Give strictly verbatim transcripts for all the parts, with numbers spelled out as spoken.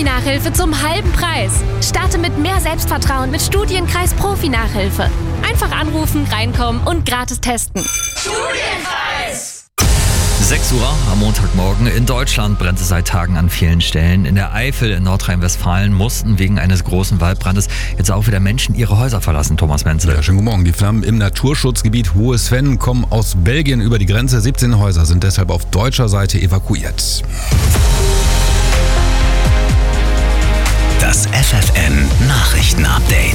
Profi-Nachhilfe zum halben Preis. Starte mit mehr Selbstvertrauen mit Studienkreis Profi-Nachhilfe. Einfach anrufen, reinkommen und gratis testen. Studienkreis! sechs Uhr am Montagmorgen. In Deutschland brennt es seit Tagen an vielen Stellen. In der Eifel in Nordrhein-Westfalen mussten wegen eines großen Waldbrandes jetzt auch wieder Menschen ihre Häuser verlassen. Thomas Menzel. Ja, schönen guten Morgen. Die Flammen im Naturschutzgebiet Hohe Sven kommen aus Belgien über die Grenze. siebzehn Häuser sind deshalb auf deutscher Seite evakuiert. Das F F N Nachrichten-Update.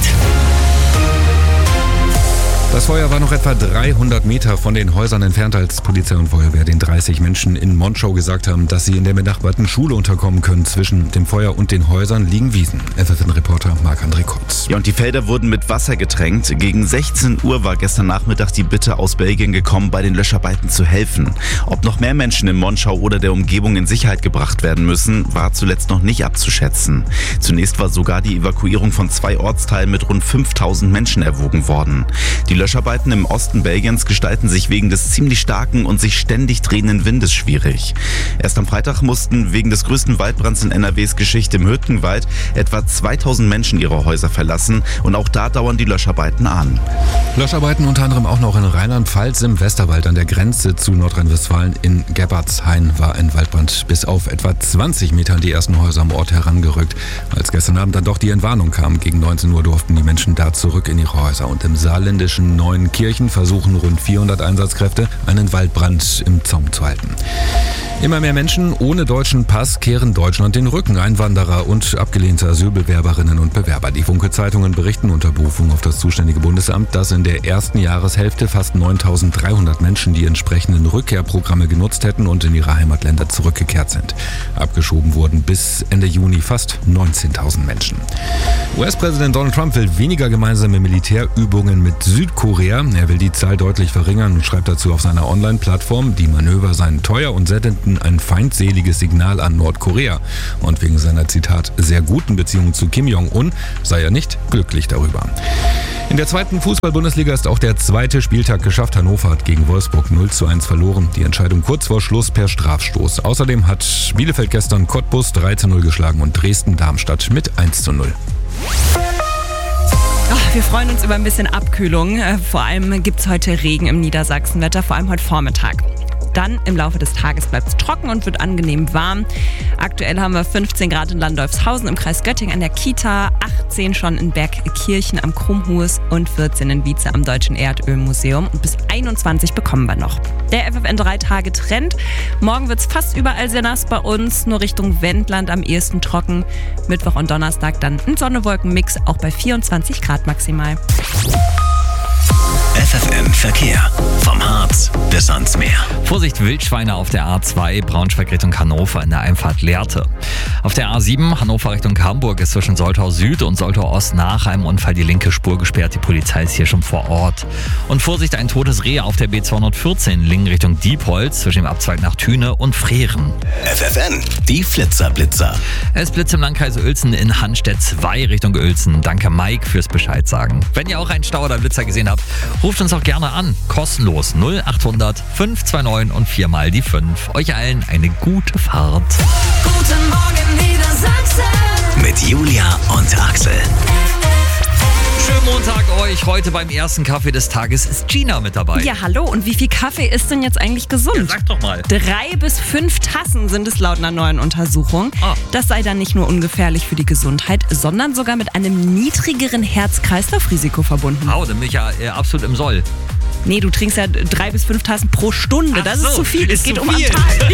Das Feuer war noch etwa dreihundert Meter von den Häusern entfernt, als Polizei und Feuerwehr den dreißig Menschen in Monschau gesagt haben, dass sie in der benachbarten Schule unterkommen können. Zwischen dem Feuer und den Häusern liegen Wiesen. F F N-Reporter Marc-André Kotz. Ja, und die Felder wurden mit Wasser getränkt. Gegen sechzehn Uhr war gestern Nachmittag die Bitte aus Belgien gekommen, bei den Löscharbeiten zu helfen. Ob noch mehr Menschen in Monschau oder der Umgebung in Sicherheit gebracht werden müssen, war zuletzt noch nicht abzuschätzen. Zunächst war sogar die Evakuierung von zwei Ortsteilen mit rund fünftausend Menschen erwogen worden. Die Löscharbeiten im Osten Belgiens gestalten sich wegen des ziemlich starken und sich ständig drehenden Windes schwierig. Erst am Freitag mussten wegen des größten Waldbrands in N R Ws Geschichte im Hüttenwald etwa zweitausend Menschen ihre Häuser verlassen und auch da dauern die Löscharbeiten an. Löscharbeiten unter anderem auch noch in Rheinland-Pfalz im Westerwald an der Grenze zu Nordrhein-Westfalen. In Gerbertshain war ein Waldbrand bis auf etwa zwanzig Meter an die ersten Häuser am Ort herangerückt. Als gestern Abend dann doch die Entwarnung kam, gegen neunzehn Uhr durften die Menschen da zurück in ihre Häuser. Und im saarländischen Neuenkirchen versuchen rund vierhundert Einsatzkräfte, einen Waldbrand im Zaum zu halten. Immer mehr Menschen ohne deutschen Pass kehren Deutschland den Rücken. Einwanderer und abgelehnte Asylbewerberinnen und Bewerber. Die Funke-Zeitungen berichten unter Berufung auf das zuständige Bundesamt, dass in der ersten Jahreshälfte fast neuntausenddreihundert Menschen die entsprechenden Rückkehrprogramme genutzt hätten und in ihre Heimatländer zurückgekehrt sind. Abgeschoben wurden bis Ende Juni fast neunzehntausend Menschen. U S-Präsident Donald Trump will weniger gemeinsame Militärübungen mit Südkorea. Er will die Zahl deutlich verringern und schreibt dazu auf seiner Online-Plattform, die Manöver seien teuer und sendeten ein feindseliges Signal an Nordkorea. Und wegen seiner, Zitat, sehr guten Beziehung zu Kim Jong-un sei er nicht glücklich darüber. In der zweiten Fußball-Bundesliga ist auch der zweite Spieltag geschafft. Hannover hat gegen Wolfsburg null zu eins verloren. Die Entscheidung kurz vor Schluss per Strafstoß. Außerdem hat Bielefeld gestern Cottbus drei zu null geschlagen und Dresden-Darmstadt mit eins zu null. Oh, wir freuen uns über ein bisschen Abkühlung. Vor allem gibt es heute Regen im Niedersachsenwetter, vor allem heute Vormittag. Dann im Laufe des Tages bleibt es trocken und wird angenehm warm. Aktuell haben wir fünfzehn Grad in Landolfshausen im Kreis Göttingen an der Kita, achtzehn schon in Bergkirchen am Krummhus und vierzehn in Wietze am Deutschen Erdölmuseum. Und bis einundzwanzig bekommen wir noch. Der F F N drei Tage Trend. Morgen wird es fast überall sehr nass bei uns, nur Richtung Wendland am ehesten trocken. Mittwoch und Donnerstag dann ein Sonne-Wolken-Mix, auch bei vierundzwanzig Grad maximal. F F N Verkehr. Vom Harz bis ans Meer. Vorsicht, Wildschweine auf der A zwei, Braunschweig Richtung Hannover in der Einfahrt Lehrte. Auf der A sieben, Hannover Richtung Hamburg, ist zwischen Soltau Süd und Soltau Ost nach einem Unfall die linke Spur gesperrt. Die Polizei ist hier schon vor Ort. Und Vorsicht, ein totes Reh auf der B zweihundertvierzehn, Lingen Richtung Diepholz, zwischen dem Abzweig nach Thüne und Frehren. F F N, die Flitzer-Blitzer. Es blitzt im Landkreis Uelzen in Hanstedt zwei Richtung Uelzen. Danke Mike fürs Bescheid sagen. Wenn ihr auch einen Stau oder Blitzer gesehen habt, ruft uns auch gerne an. Kostenlos null achthundert fünf zwei neun und viermal die fünf. Euch allen eine gute Fahrt. Guten Morgen Niedersachsen. Mit Julia und Axel. Schönen Montag euch. Heute beim ersten Kaffee des Tages ist Gina mit dabei. Ja, hallo. Und wie viel Kaffee ist denn jetzt eigentlich gesund? Ja, sag doch mal. Drei bis fünf Tassen sind es laut einer neuen Untersuchung. Ah. Das sei dann nicht nur ungefährlich für die Gesundheit, sondern sogar mit einem niedrigeren Herz-Kreislauf-Risiko verbunden. Oh, dann bin ich ja äh, absolut im Soll. Nee, du trinkst ja drei bis fünf Tassen pro Stunde. Ach das so, ist zu viel. ist Es geht zu um viel. am Tag.